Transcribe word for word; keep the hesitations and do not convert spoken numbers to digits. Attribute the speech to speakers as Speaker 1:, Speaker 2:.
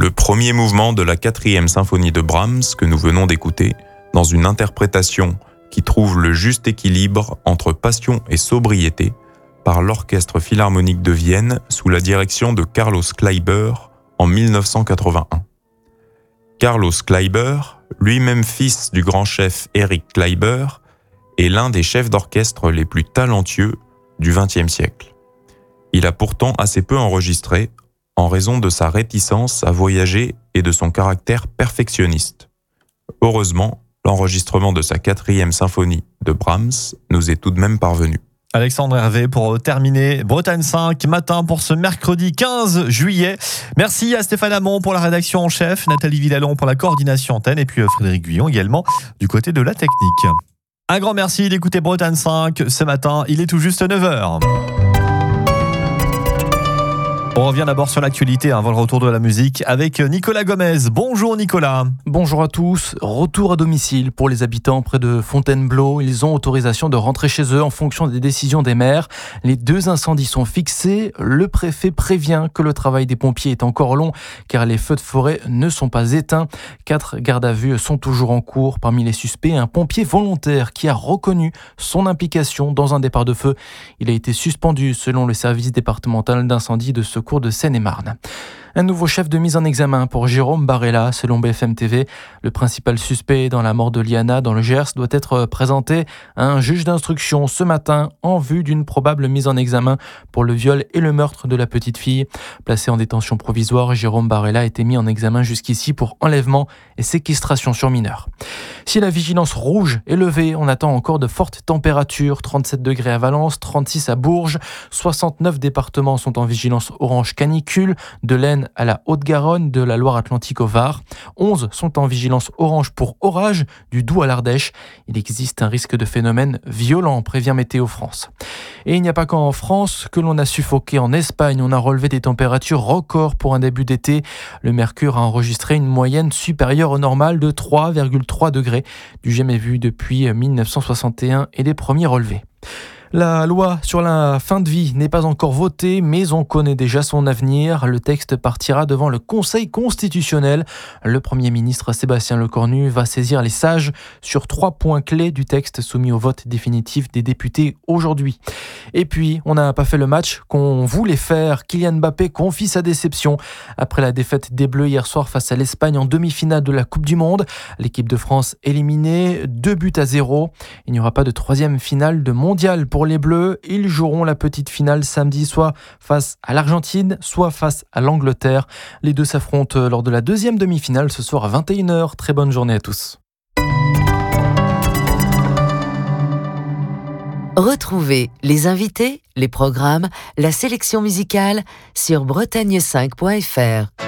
Speaker 1: le premier mouvement de la quatrième symphonie de Brahms que nous venons d'écouter, dans une interprétation qui trouve le juste équilibre entre passion et sobriété, par l'Orchestre Philharmonique de Vienne sous la direction de Carlos Kleiber en mille neuf cent quatre-vingt-un. Carlos Kleiber, lui-même fils du grand chef Erich Kleiber, est l'un des chefs d'orchestre les plus talentueux du vingtième siècle. Il a pourtant assez peu enregistré en raison de sa réticence à voyager et de son caractère perfectionniste. Heureusement, l'enregistrement de sa quatrième symphonie de Brahms nous est tout de même parvenu.
Speaker 2: Alexandre Hervé pour terminer Bretagne cinq matin pour ce mercredi quinze juillet. Merci à Stéphane Hamon pour la rédaction en chef, Nathalie Villalon pour la coordination antenne et puis Frédéric Guyon également du côté de la technique. Un grand merci d'écouter Bretagne cinq ce matin, il est tout juste neuf heures. On revient d'abord sur l'actualité avant le retour de la musique avec Nicolas Gomez. Bonjour Nicolas.
Speaker 3: Bonjour à tous. Retour à domicile pour les habitants près de Fontainebleau. Ils ont autorisation de rentrer chez eux en fonction des décisions des maires. Les deux incendies sont fixés. Le préfet prévient que le travail des pompiers est encore long car les feux de forêt ne sont pas éteints. Quatre gardes à vue sont toujours en cours. Parmi les suspects, un pompier volontaire qui a reconnu son implication dans un départ de feu. Il a été suspendu selon le service départemental d'incendie de secours de Seine-et-Marne. Un nouveau chef de mise en examen pour Jérôme Barella, selon B F M T V. Le principal suspect dans la mort de Liana dans le Gers doit être présenté à un juge d'instruction ce matin en vue d'une probable mise en examen pour le viol et le meurtre de la petite fille. Placé en détention provisoire, Jérôme Barella a été mis en examen jusqu'ici pour enlèvement et séquestration sur mineur. Si la vigilance rouge est levée, on attend encore de fortes températures. trente-sept degrés à Valence, trente-six à Bourges. soixante-neuf départements sont en vigilance orange canicule, de l'Aisne à la Haute-Garonne, de la Loire-Atlantique au Var. onze sont en vigilance orange pour orage, du Doubs à l'Ardèche. Il existe un risque de phénomène violent, prévient Météo France. Et il n'y a pas qu'en France que l'on a suffoqué. En Espagne, on a relevé des températures records pour un début d'été. Le mercure a enregistré une moyenne supérieure au normal de trois virgule trois degrés, du jamais vu depuis mille neuf cent soixante et un et les premiers relevés. La loi sur la fin de vie n'est pas encore votée, mais on connaît déjà son avenir. Le texte partira devant le Conseil constitutionnel. Le Premier ministre Sébastien Lecornu va saisir les sages sur trois points clés du texte soumis au vote définitif des députés aujourd'hui. Et puis, on n'a pas fait le match qu'on voulait faire. Kylian Mbappé confie sa déception après la défaite des Bleus hier soir face à l'Espagne en demi-finale de la Coupe du Monde. L'équipe de France éliminée, deux buts à zéro. Il n'y aura pas de troisième finale de mondial pour les Bleus. Ils joueront la petite finale samedi, soit face à l'Argentine, soit face à l'Angleterre. Les deux s'affrontent lors de la deuxième demi-finale ce soir à vingt et une heures. Très bonne journée à tous.
Speaker 4: Retrouvez les invités, les programmes, la sélection musicale sur bretagne cinq point f r.